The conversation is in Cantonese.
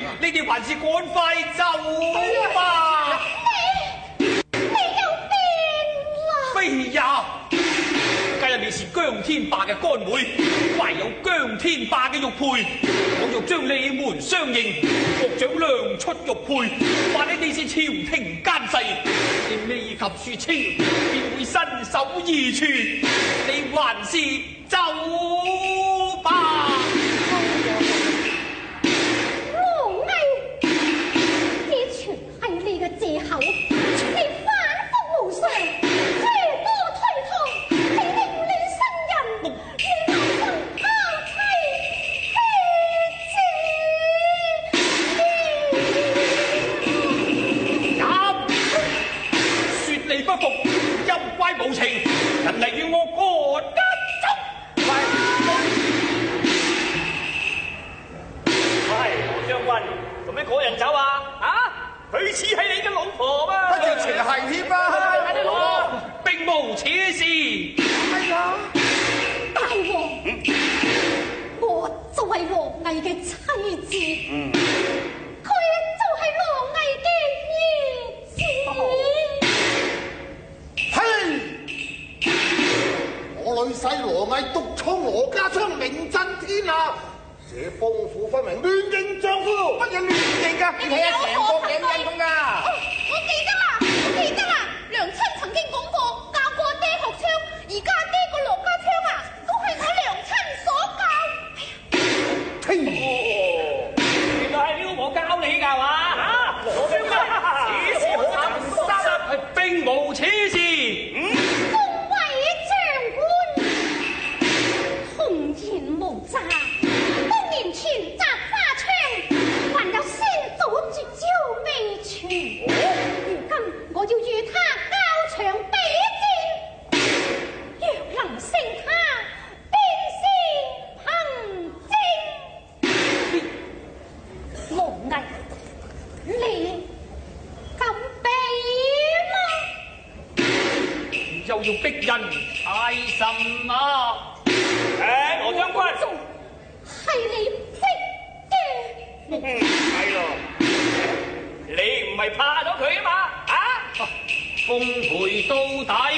你哋還是趕快走吧。 你有病啦！ 非也，今日你是姜天霸嘅乾妹，懷有姜天霸嘅玉佩，我欲將你們相認，獲獎亮出玉佩，話你哋是朝廷奸細，你未及說清，便會身首異處，你還是走吧。 王毅，呢全係你嘅借口，你反覆無常，諸多推搪，你令你新人，你內心拋妻說你不服，又怪無情，人嚟與我過一足。 喂，羅將軍，做咩嗰人走啊？啊，佢似係你嘅老婆嘛？ 不直情係添啊！ 並無此事。 係啊！ 大王，我就係羅毅嘅妻子，佢就係羅毅嘅兒子。 嘿！我女婿羅毅獨創羅家昌，名震天下。這幫婦分明亂認丈夫，乜嘢亂認㗎？你睇下成個頸印咁㗎。 我記得啦，娘親曾經講過，教過爹學槍，而家爹個羅家昌啊，都係我娘親所教。 原來係撩我教你㗎嘛？嚇，羅將軍，此事可曾實？ 係並無此事。 恭維長官，紅顏無詐。多年前摘花槍，還有先祖絕招未傳。如今我要與他交場比戰，若能勝他，便是憑證。王毅，你敢比嗎？ 又要逼人太甚啊！ 羅將軍， 係你逼嘅。 係咯，你唔係怕咗佢啊嘛？啊！ 奉陪到底。